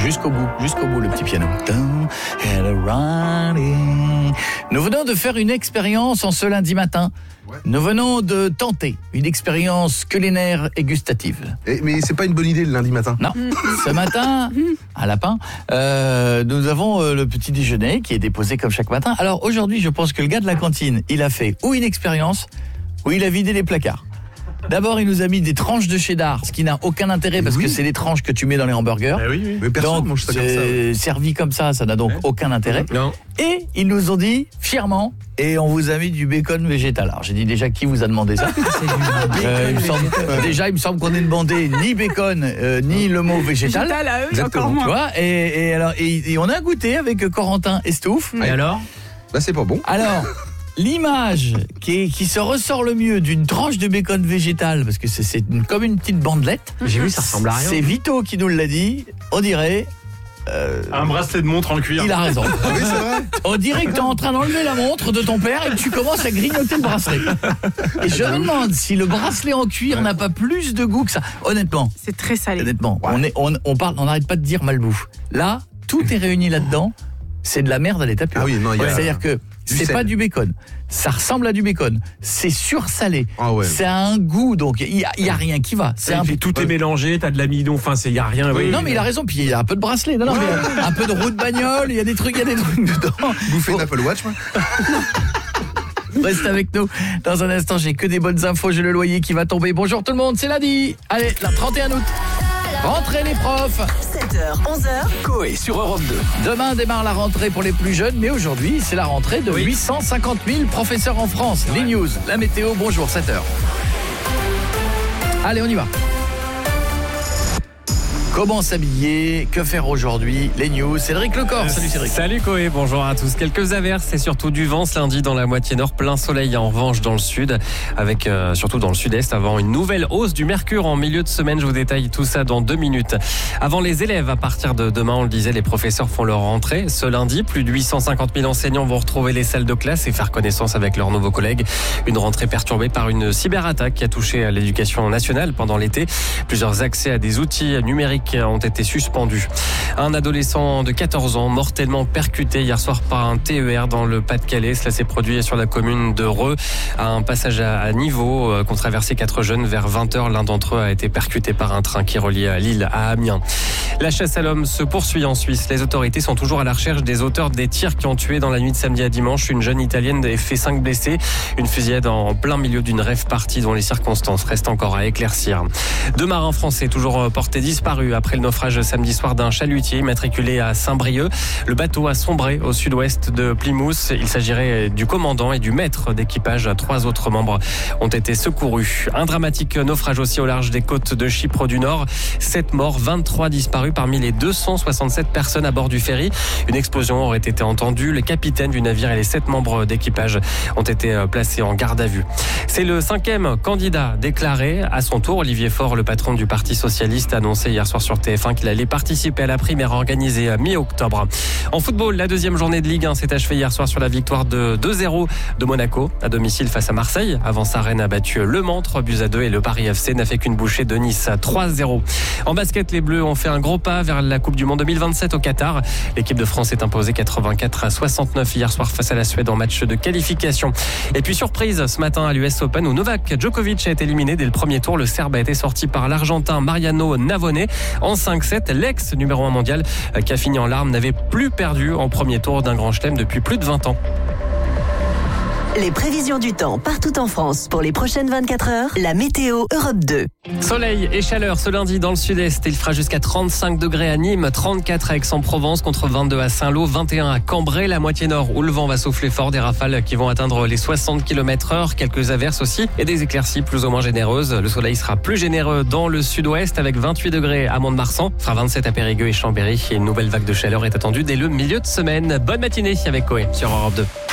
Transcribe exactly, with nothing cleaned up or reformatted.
jusqu'au bout, jusqu'au bout, le petit piano. Nous venons de faire une expérience en ce lundi matin. Ouais. Nous venons de tenter une expérience culinaire et gustative. Et, mais c'est pas une bonne idée le lundi matin. Non. Ce matin, un lapin, euh, nous avons euh, le petit déjeuner qui est déposé comme chaque matin. Alors aujourd'hui, je pense que le gars de la cantine, il a fait ou une expérience, ou il a vidé les placards. D'abord, il nous a mis des tranches de cheddar, ce qui n'a aucun intérêt parce oui. que c'est les tranches que tu mets dans les hamburgers. Eh oui, oui. Mais personne donc, mange ça comme ça. Oui. Servi comme ça, ça n'a donc ouais. aucun intérêt. Non. Et ils nous ont dit fièrement, et on vous a mis du bacon végétal. Alors j'ai dit déjà, qui vous a demandé ça? euh, il me semble, Déjà, il me semble qu'on ait demandé ni bacon, euh, ni le mot végétal. Végétal à eux, encore moins. Tu vois, et, et, alors, et, et on a goûté avec Corentin et Stouff. Et alors? Bah c'est pas bon. Alors... L'image qui, est, qui se ressort le mieux d'une tranche de bacon végétal, parce que c'est, c'est une, comme une petite bandelette. J'ai vu, ça ressemble à rien. C'est Vito qui nous l'a dit. On dirait... Euh, un bracelet de montre en cuir. Il a raison. Ah oui, c'est vrai. On dirait que tu es en train d'enlever la montre de ton père et que tu commences à grignoter le bracelet. Et je me demande si le bracelet en cuir ouais. n'a pas plus de goût que ça. Honnêtement. C'est très salé. Honnêtement, ouais. on, est, on, on parle, on n'arrête pas de dire malbouffe. Là, tout est réuni là-dedans. C'est de la merde à l'état pur. Ah oui, non, il y a... ouais, c'est-à-dire que c'est sel. Pas du bacon. Ça ressemble à du bacon. C'est sursalé. Ah ouais. Ça a un goût, donc il y a, y a rien qui va. C'est un... Tout est mélangé, t'as de l'amidon, enfin, il y a rien. Oui, oui, non, mais il a raison. Puis il y a un peu de bracelet, non, non, mais un peu de roue de bagnole. Il y a des trucs, il y a des trucs dedans. Bouffer une Apple Watch, moi. Reste avec nous. Dans un instant, j'ai que des bonnes infos. J'ai le loyer qui va tomber. Bonjour tout le monde, c'est lundi. Allez, le trente et un août. Rentrez les profs. sept heures, onze heures. Coé sur Europe deux. Demain démarre la rentrée pour les plus jeunes, mais aujourd'hui, c'est la rentrée de oui. huit cent cinquante mille professeurs en France. Ouais. Les news, la météo, bonjour, sept heures. Allez, on y va. Comment s'habiller? Que faire aujourd'hui? Les news, Cédric Lecor. Salut Cédric. Salut Coé, bonjour à tous. Quelques averses et surtout du vent ce lundi dans la moitié nord, plein soleil en revanche dans le sud, avec euh, surtout dans le sud-est, avant une nouvelle hausse du mercure en milieu de semaine. Je vous détaille tout ça dans deux minutes. Avant les élèves, à partir de demain, on le disait, les professeurs font leur rentrée. Ce lundi, plus de huit cent cinquante mille enseignants vont retrouver les salles de classe et faire connaissance avec leurs nouveaux collègues. Une rentrée perturbée par une cyberattaque qui a touché à l'éducation nationale pendant l'été. Plusieurs accès à des outils numériques ont été suspendus. Un adolescent de quatorze ans mortellement percuté hier soir par un T E R dans le Pas-de-Calais. Cela s'est produit sur la commune de Reux. À un passage à niveau qu'ont traversé quatre jeunes vers vingt heures. L'un d'entre eux a été percuté par un train qui reliait Lille à Amiens. La chasse à l'homme se poursuit en Suisse. Les autorités sont toujours à la recherche des auteurs des tirs qui ont tué dans la nuit de samedi à dimanche une jeune italienne et fait cinq blessés. Une fusillade en plein milieu d'une rave party dont les circonstances restent encore à éclaircir. Deux marins français toujours portés disparus après le naufrage samedi soir d'un chalutier immatriculé à Saint-Brieuc. Le bateau a sombré au sud-ouest de Plymouth. Il s'agirait du commandant et du maître d'équipage. Trois autres membres ont été secourus. Un dramatique naufrage aussi au large des côtes de Chypre du Nord. Sept morts, vingt-trois disparus parmi les deux cent soixante-sept personnes à bord du ferry. Une explosion aurait été entendue. Le capitaine du navire et les sept membres d'équipage ont été placés en garde à vue. C'est le cinquième candidat déclaré. À son tour, Olivier Faure, le patron du Parti Socialiste, a annoncé hier soir sur T F un qu'il allait participer à la primaire organisée à mi-octobre. En football, la deuxième journée de Ligue un s'est achevée hier soir sur la victoire de deux zéro de Monaco à domicile face à Marseille. Avant ça, Rennes a battu Le Mans trois buts à deux et le Paris F C n'a fait qu'une bouchée de Nice à trois zéro. En basket, les Bleus ont fait un gros pas vers la Coupe du Monde deux mille vingt-sept au Qatar. L'équipe de France est imposée quatre-vingt-quatre à soixante-neuf hier soir face à la Suède en match de qualification. Et puis surprise ce matin à l'U S Open où Novak Djokovic a été éliminé dès le premier tour. Le Serbe a été sorti par l'Argentin Mariano Navone en cinq sept. L'ex numéro un mondial qui a fini en larmes n'avait plus perdu en premier tour d'un grand chelem depuis plus de vingt ans. Les prévisions du temps partout en France pour les prochaines vingt-quatre heures. La météo Europe deux. Soleil et chaleur ce lundi dans le sud-est. Il fera jusqu'à trente-cinq degrés à Nîmes, trente-quatre à Aix-en-Provence, contre vingt-deux à Saint-Lô, vingt et un à Cambrai. La moitié nord où le vent va souffler fort, des rafales qui vont atteindre les soixante kilomètres heure. Quelques averses aussi et des éclaircies plus ou moins généreuses. Le soleil sera plus généreux dans le sud-ouest avec vingt-huit degrés à Mont-de-Marsan. Il fera vingt-sept à Périgueux et Chambéry. Et une nouvelle vague de chaleur est attendue dès le milieu de semaine. Bonne matinée avec Coé sur Europe deux.